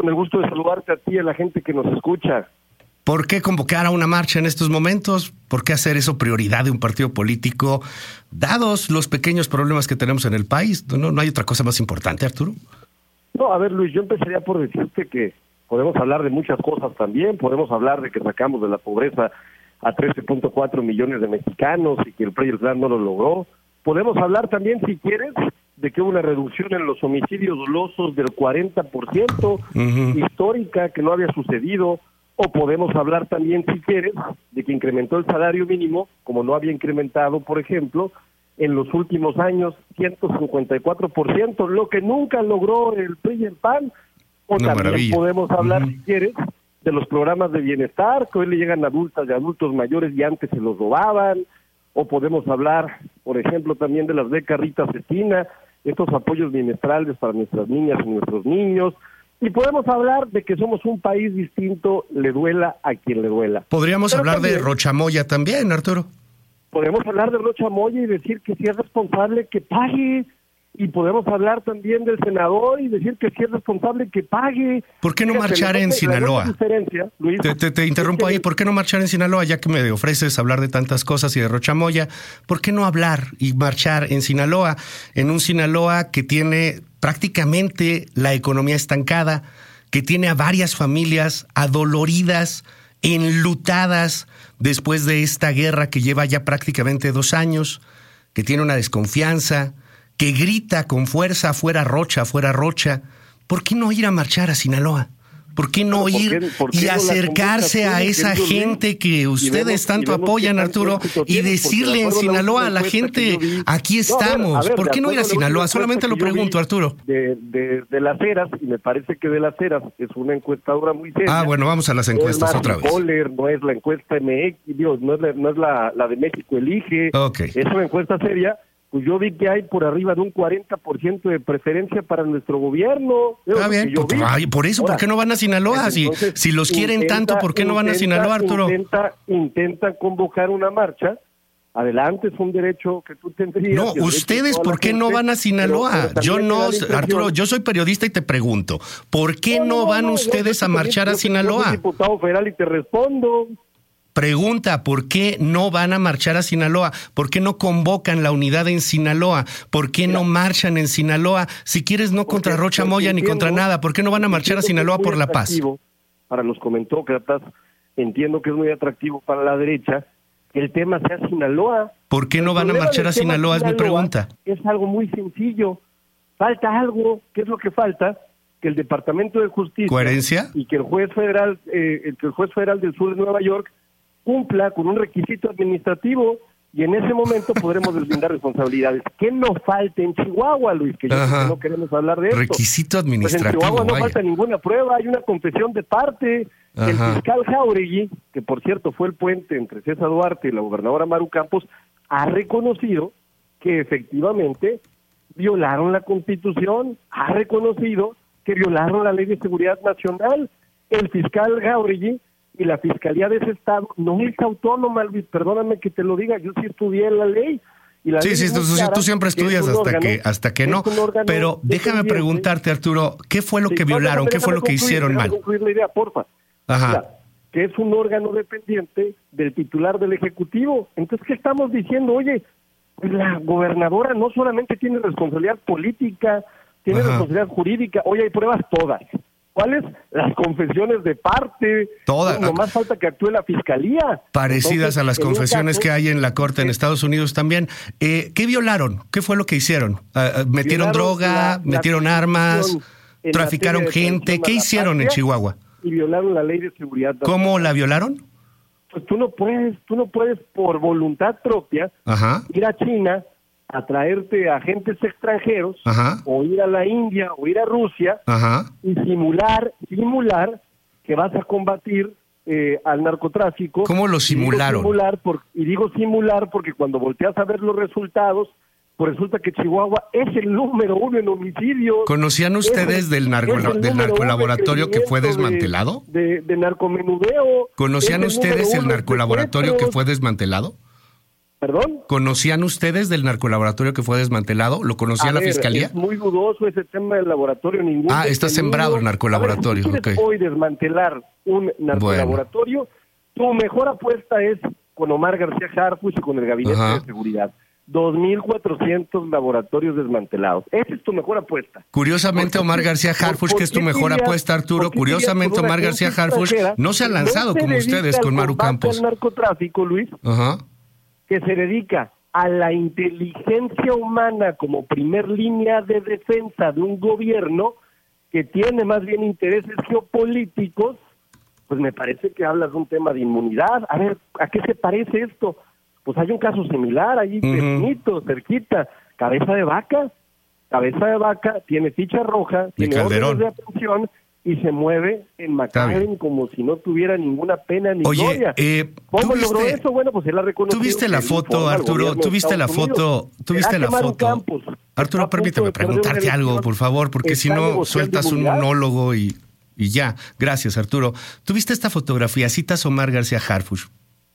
Con el gusto de saludarte a ti y a la gente que nos escucha. ¿Por qué convocar a una marcha en estos momentos? ¿Por qué hacer eso prioridad de un partido político, dados los pequeños problemas que tenemos en el país? ¿No hay otra cosa más importante, Arturo? No, a ver, Luis, yo empezaría por decirte que podemos hablar de muchas cosas también. Podemos hablar de que sacamos de la pobreza a 13.4 millones de mexicanos y que el PRI y el PAN no lo logró. Podemos hablar también, si quieres, de que hubo una reducción en los homicidios dolosos del 40%, histórica, que no había sucedido. O podemos hablar también, si quieres, de que incrementó el salario mínimo, como no había incrementado, por ejemplo, en los últimos años, 154%, lo que nunca logró el PRI y el PAN. O Una también maravilla. podemos hablar, si quieres, de los programas de bienestar, que hoy le llegan a adultas y adultos mayores y antes se los robaban. O podemos hablar, por ejemplo, también de las becas Rita Cecina, estos apoyos bimestrales para nuestras niñas y nuestros niños. Y podemos hablar de que somos un país distinto, le duela a quien le duela. Podríamos hablar también, de Rocha Moya también, Arturo. Podemos hablar de Rocha Moya y decir que si es responsable, que pague. Y podemos hablar también del senador y decir que si es responsable, que pague. ¿Por qué no marchar en Sinaloa? Luis, Te interrumpo ahí. ¿Por qué no marchar en Sinaloa? Ya que me ofreces hablar de tantas cosas y de Rocha Moya, ¿por qué no hablar y marchar en Sinaloa? En un Sinaloa que tiene prácticamente la economía estancada, que tiene a varias familias adoloridas, enlutadas después de esta guerra que lleva ya prácticamente 2 años, que tiene una desconfianza, que grita con fuerza, fuera Rocha, fuera Rocha. ¿Por qué no ir a marchar a Sinaloa? ¿Por qué no ir y acercarse a esa gente que ustedes tanto apoyan, Arturo, y decirle en Sinaloa a la gente, aquí estamos? ¿Por qué no ir a Sinaloa? Solamente lo pregunto, Arturo. De Las Heras, y me parece que de Las Heras es una encuestadora muy seria. Ah, bueno, vamos a las encuestas otra vez. No es la encuesta MX, no es la de México Elige, Okay. Es una encuesta seria. Pues yo vi que hay por arriba de un 40% de preferencia para nuestro gobierno. Está bien, por eso, ¿por qué no van a Sinaloa? Entonces, si los quieren tanto, ¿por qué no van a Sinaloa, Arturo? Intenta convocar una marcha. Adelante, es un derecho que tú tendrías. No, ustedes, ¿por qué no van a Sinaloa? Yo no, Arturo, yo soy periodista y te pregunto, ¿por qué no van ustedes a marchar a Sinaloa? Yo soy diputado federal y te respondo. Pregunta, ¿por qué no van a marchar a Sinaloa? ¿Por qué no convocan la unidad en Sinaloa? ¿Por qué no marchan en Sinaloa? Si quieres, no contra Rocha Moya ni contra nada. ¿Por qué no van a marchar a Sinaloa por la paz? Para los comentócratas, entiendo que es muy atractivo para la derecha que el tema sea Sinaloa. ¿Por qué no van a marchar a Sinaloa? Es mi pregunta. Es algo muy sencillo. Falta algo. ¿Qué es lo que falta? Que el Departamento de Justicia... ¿Coherencia? Y que el juez federal del sur de Nueva York cumpla con un requisito administrativo y en ese momento podremos deslindar responsabilidades. ¿Qué nos falta en Chihuahua, Luis? Que no queremos hablar de esto. Requisito administrativo. Pues en Chihuahua no falta ninguna prueba, hay una confesión de parte. El fiscal Jáuregui, que por cierto fue el puente entre César Duarte y la gobernadora Maru Campos, ha reconocido que efectivamente violaron la Constitución, ha reconocido que violaron la Ley de Seguridad Nacional. El fiscal Jáuregui y la Fiscalía de ese estado no es autónoma, Luis, perdóname que te lo diga, yo sí estudié la ley. Y la ley tú siempre estudias hasta que no, pero déjame preguntarte, Arturo, ¿qué fue lo que violaron? ¿Qué fue lo que hicieron mal? Concluir la idea, porfa. Mira, que es un órgano dependiente del titular del Ejecutivo. Entonces, ¿qué estamos diciendo? Oye, pues la gobernadora no solamente tiene responsabilidad política, tiene responsabilidad jurídica. Oye, hay pruebas todas. ¿Cuáles? Las confesiones de parte. Todas. No más falta que actúe la fiscalía. Parecidas a las confesiones que hay en la corte en Estados Unidos también. ¿Qué violaron? ¿Qué fue lo que hicieron? ¿Metieron droga? ¿Metieron armas? ¿Traficaron gente? ¿Qué hicieron en Chihuahua? Y violaron la Ley de Seguridad Nacional. ¿Cómo la violaron? Pues tú no puedes por voluntad propia ir a China a traerte agentes extranjeros, o ir a la India, o ir a Rusia, y simular que vas a combatir al narcotráfico. ¿Cómo lo simularon? Digo simular porque cuando volteas a ver los resultados, pues resulta que Chihuahua es el número 1 en homicidios. ¿Conocían ustedes del narcolaboratorio que fue desmantelado? De narcomenudeo. ¿Conocían ustedes el narcolaboratorio que fue desmantelado? ¿Perdón? ¿Conocían ustedes del narcolaboratorio que fue desmantelado? ¿Lo conocía la Fiscalía? Es muy dudoso ese tema del laboratorio. Está sembrado el narcolaboratorio. Si quieres hoy desmantelar un narcolaboratorio, tu mejor apuesta es con Omar García Harfuch y con el Gabinete de Seguridad. 2,400 laboratorios desmantelados. Esa es tu mejor apuesta. Curiosamente, Omar García Harfuch, que es tu mejor apuesta, Arturo, curiosamente Omar García Harfuch no se ha lanzado como ustedes con Maru Campos. El narcotráfico, Luis, que se dedica a la inteligencia humana como primer línea de defensa de un gobierno que tiene más bien intereses geopolíticos, pues me parece que hablas de un tema de inmunidad. A ver, ¿a qué se parece esto? Pues hay un caso similar ahí, pequeñito, cerquita, Cabeza de Vaca, tiene ficha roja, tiene órdenes de aprehensión y se mueve en McAllen como si no tuviera ninguna pena ni gloria. ¿Cómo logró eso? Bueno, pues él la reconoció. ¿Tuviste la foto, Arturo? ¿Tuviste la foto? Arturo, permíteme preguntarte algo, por favor, porque si no sueltas un monólogo y ya. Gracias, Arturo. ¿Tuviste esta fotografía? Citas Omar García Harfuch.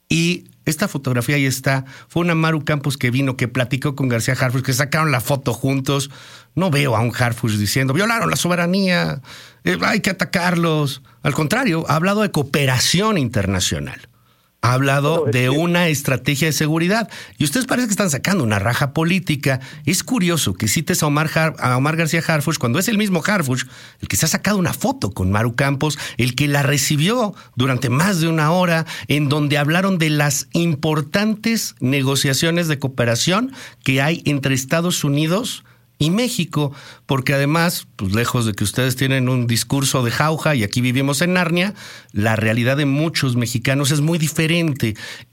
Y esta fotografía ahí está, fue una Maru Campos que vino, que platicó con García Harfuch, que sacaron la foto juntos. No veo a un Harfuch diciendo, violaron la soberanía, hay que atacarlos. Al contrario, ha hablado de cooperación internacional. Ha hablado de una estrategia de seguridad. Y ustedes parece que están sacando una raja política. Es curioso que cites a Omar García Harfuch cuando es el mismo Harfuch el que se ha sacado una foto con Maru Campos, el que la recibió durante más de una hora, en donde hablaron de las importantes negociaciones de cooperación que hay entre Estados Unidos y México, porque además, pues lejos de que ustedes tienen un discurso de jauja y aquí vivimos en Narnia, la realidad de muchos mexicanos es muy diferente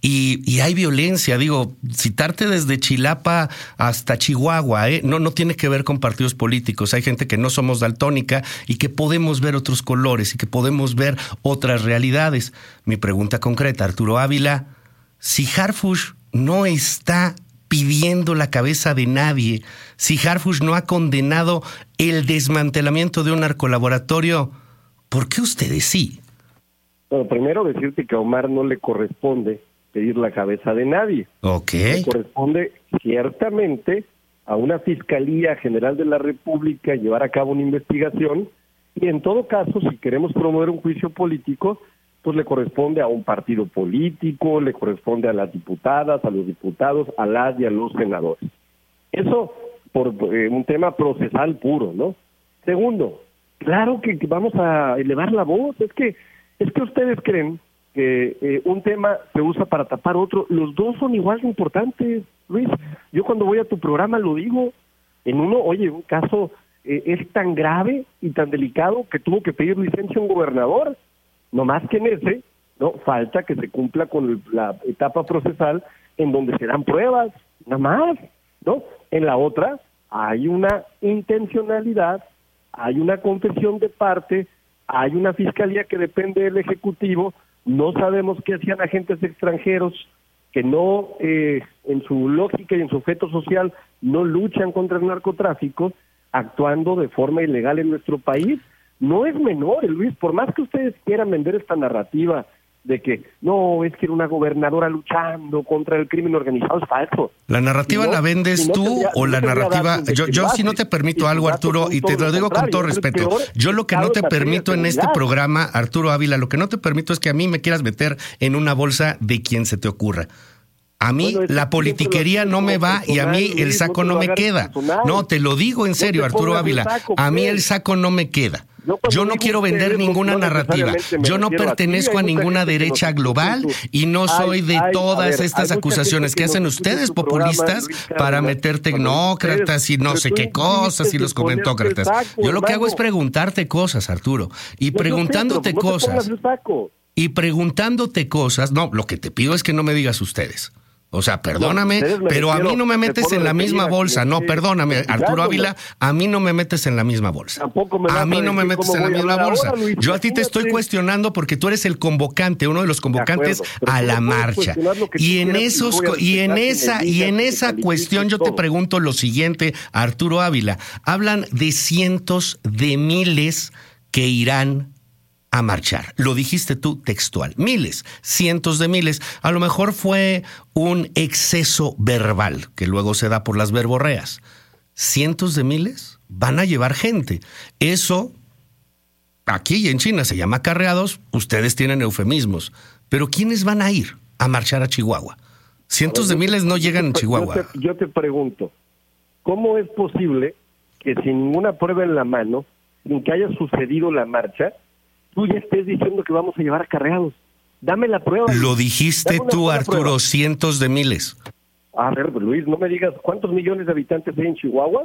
y hay violencia. Digo, citarte desde Chilapa hasta Chihuahua, no tiene que ver con partidos políticos. Hay gente que no somos daltónica y que podemos ver otros colores y que podemos ver otras realidades. Mi pregunta concreta, Arturo Ávila, si Harfuch no está pidiendo la cabeza de nadie, si Harfuch no ha condenado el desmantelamiento de un narcolaboratorio, ¿por qué ustedes sí? Bueno, primero decirte que a Omar no le corresponde pedir la cabeza de nadie. Le corresponde ciertamente a una Fiscalía General de la República llevar a cabo una investigación y en todo caso, si queremos promover un juicio político, pues le corresponde a un partido político, le corresponde a las diputadas, a los diputados, a las y a los senadores. Eso por un tema procesal puro, ¿no? Segundo, claro que vamos a elevar la voz. Es que ustedes creen que un tema se usa para tapar otro. Los dos son igual de importantes, Luis. Yo cuando voy a tu programa lo digo. En uno, oye, un caso es tan grave y tan delicado que tuvo que pedir licencia a un gobernador. No más que en ese, no falta que se cumpla con la etapa procesal en donde se dan pruebas, nada más, ¿no? En la otra hay una intencionalidad, hay una confesión de parte, hay una fiscalía que depende del Ejecutivo, no sabemos qué hacían agentes extranjeros que no, en su lógica y en su feto social, no luchan contra el narcotráfico, actuando de forma ilegal en nuestro país. No es menor, Luis, por más que ustedes quieran vender esta narrativa de que no, es que era una gobernadora luchando contra el crimen organizado, es falso. ¿La narrativa la vendes tú o la narrativa? Yo si no te permito algo, Arturo, y te lo digo con todo respeto, yo lo que no te permito en este programa, Arturo Ávila, lo que no te permito es que a mí me quieras meter en una bolsa de quien se te ocurra. A mí la politiquería no me va y a mí el saco no me queda. No, te lo digo en serio, Arturo Ávila, a mí el saco no me queda. Yo no quiero vender ninguna narrativa. Yo no pertenezco a ninguna derecha global y no soy de todas estas acusaciones que hacen ustedes populistas para meter tecnócratas y no sé qué cosas y los comentócratas. Yo lo que hago es preguntarte cosas, Arturo, y preguntándote cosas. No, lo que te pido es que no me digas ustedes. O sea, perdóname, pero a mí no me metes en la misma bolsa. No, perdóname, Arturo Ávila, a mí no me metes en la misma bolsa. A mí no me metes en la misma bolsa. Yo a ti te estoy cuestionando porque tú eres el convocante, uno de los convocantes a la marcha. Y en esa cuestión yo te pregunto lo siguiente, Arturo Ávila. Hablan de cientos de miles que irán a marchar. Lo dijiste tú textual. Miles, cientos de miles. A lo mejor fue un exceso verbal que luego se da por las verborreas. Cientos de miles van a llevar gente. Eso, aquí y en China se llama acarreados. Ustedes tienen eufemismos. Pero ¿quiénes van a ir a marchar a Chihuahua? Cientos de miles no llegan en Chihuahua. Yo te pregunto, ¿cómo es posible que sin ninguna prueba en la mano, sin que haya sucedido la marcha, tú ya estés diciendo que vamos a llevar acarreados? Dame la prueba. Lo dijiste tú, Arturo, prueba. Cientos de miles. A ver, Luis, no me digas, ¿cuántos millones de habitantes hay en Chihuahua?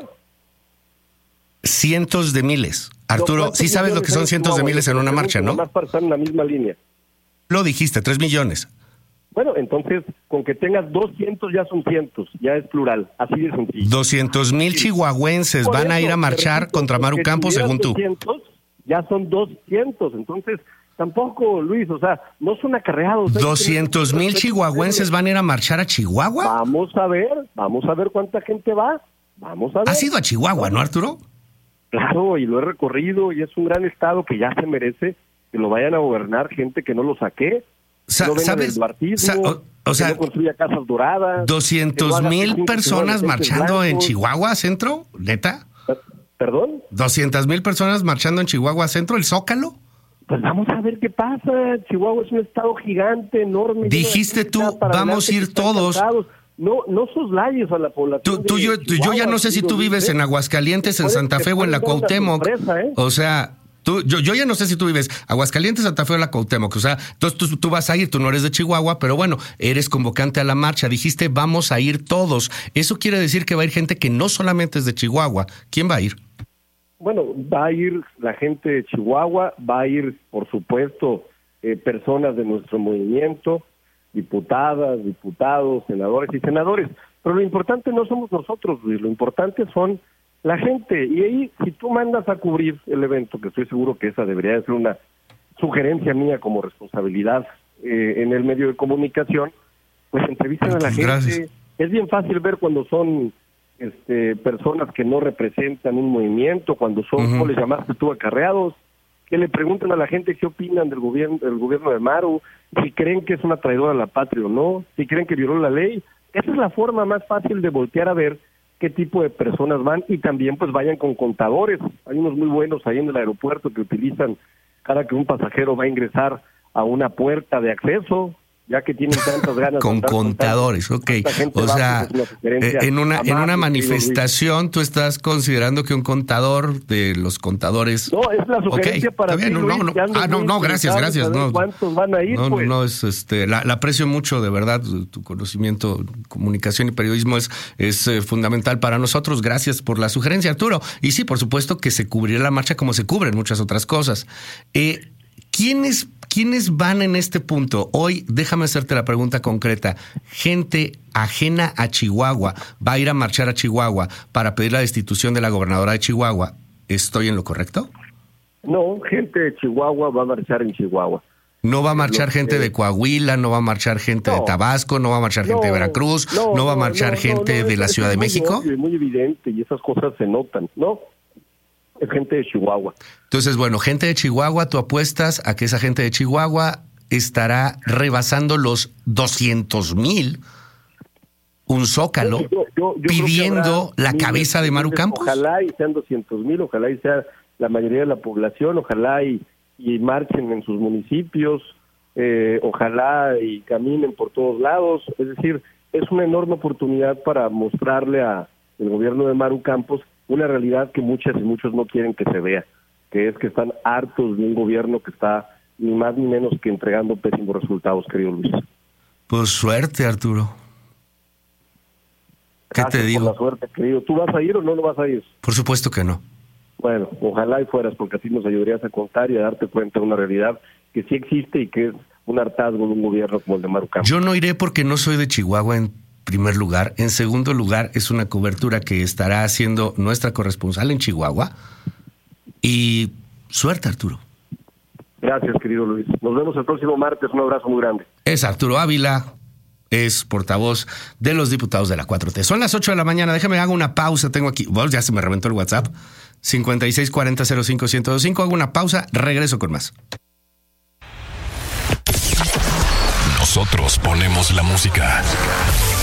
Cientos de miles. Arturo, sí sabes lo que son cientos de miles en una marcha, ¿no? Más para estar en la misma línea. Lo dijiste, 3 millones. Bueno, entonces, con que tengas 200 ya son cientos, ya es plural, así de sencillo. 200,000 chihuahuenses van a ir a marchar contra Maru Campos, según tú. 200, ya son 200, entonces tampoco, Luis, o sea, no son acarreados. 200,000 chihuahuenses van a ir a marchar a Chihuahua. Vamos a ver cuánta gente va, vamos a ver. ¿Has ido a Chihuahua, no, Arturo? Claro, y lo he recorrido, y es un gran estado que ya se merece que lo vayan a gobernar gente que no lo saqué. No ¿Sabes? O sea, no construya casas doradas. 200,000 personas marchando en Chihuahua Centro, ¿neta? ¿Perdón? 200,000 personas marchando en Chihuahua Centro, el Zócalo. Pues vamos a ver qué pasa. Chihuahua es un estado gigante, enorme. Dijiste tú, vamos a ir todos. No soslayes a la población. Yo ya no sé si tú vives en Aguascalientes, en Santa Fe o en la Cuauhtémoc. O sea... Yo ya no sé si tú vives Aguascalientes, Santa Fe o la Cuauhtémoc, o sea, tú vas a ir, tú no eres de Chihuahua, pero bueno, eres convocante a la marcha, dijiste vamos a ir todos, eso quiere decir que va a ir gente que no solamente es de Chihuahua. ¿Quién va a ir? Bueno, va a ir la gente de Chihuahua, va a ir, por supuesto, personas de nuestro movimiento, diputadas, diputados, senadores y senadores, pero lo importante no somos nosotros, Luis, lo importante son la gente, y ahí si tú mandas a cubrir el evento, que estoy seguro que esa debería de ser una sugerencia mía como responsabilidad en el medio de comunicación, pues entrevistan a la gente. Gracias. Es bien fácil ver cuando son personas que no representan un movimiento, cuando son, ¿cómo les llamaste tú, acarreados? Que le preguntan a la gente qué opinan del gobierno de Maru, si creen que es una traidora a la patria o no, si creen que violó la ley. Esa es la forma más fácil de voltear a ver qué tipo de personas van, y también pues vayan con contadores. Hay unos muy buenos ahí en el aeropuerto que utilizan cada que un pasajero va a ingresar a una puerta de acceso, ya que tienen tantas ganas. Con contadores, ok. O sea, en una manifestación tú estás considerando que un contador de los contadores... No, es la sugerencia para ti, No, gracias. No, ¿cuántos van a ir? No, es la aprecio mucho, de verdad, tu conocimiento, comunicación y periodismo es fundamental para nosotros. Gracias por la sugerencia, Arturo. Y sí, por supuesto que se cubrirá la marcha como se cubren muchas otras cosas. ¿Quiénes van en este punto? Hoy, déjame hacerte la pregunta concreta. Gente ajena a Chihuahua va a ir a marchar a Chihuahua para pedir la destitución de la gobernadora de Chihuahua. ¿Estoy en lo correcto? No, gente de Chihuahua va a marchar en Chihuahua. No va a marchar gente de Coahuila, no va a marchar gente de Tabasco, no va a marchar gente de Veracruz, no va a marchar gente de la Ciudad de México. Es muy evidente y esas cosas se notan, ¿no? Es gente de Chihuahua. Entonces, bueno, gente de Chihuahua, tú apuestas a que esa gente de Chihuahua estará rebasando los 200,000, un zócalo, pidiendo la cabeza de Maru Campos. Ojalá y sean 200,000, ojalá y sea la mayoría de la población, ojalá y marchen en sus municipios, ojalá y caminen por todos lados. Es decir, es una enorme oportunidad para mostrarle al gobierno de Maru Campos una realidad que muchas y muchos no quieren que se vea, que es que están hartos de un gobierno que está ni más ni menos que entregando pésimos resultados, querido Luis. Pues suerte, Arturo. ¿Qué te digo? Por la suerte, querido. ¿Tú vas a ir o no vas a ir? Por supuesto que no. Bueno, ojalá y fueras, porque así nos ayudarías a contar y a darte cuenta de una realidad que sí existe y que es un hartazgo de un gobierno como el de Maru Campos. Yo no iré porque no soy de Chihuahua en primer lugar. En segundo lugar, es una cobertura que estará haciendo nuestra corresponsal en Chihuahua. Y suerte, Arturo. Gracias, querido Luis. Nos vemos el próximo martes. Un abrazo muy grande. Es Arturo Ávila, es portavoz de los diputados de la 4T. Son las 8 de la mañana. Déjame hago una pausa. Tengo aquí, ya se me reventó el WhatsApp. 5640-05-1025. Hago una pausa. Regreso con más. Nosotros ponemos la música.